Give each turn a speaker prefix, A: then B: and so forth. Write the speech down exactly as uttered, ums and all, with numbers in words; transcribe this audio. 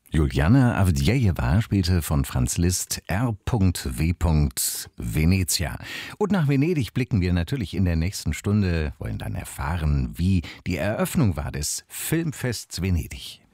A: Juliana Avdjejewa spielte von Franz Liszt R W Venezia. Und nach Venedig blicken wir natürlich in der nächsten Stunde, wollen dann erfahren, wie die Eröffnung war des Filmfests Venedig.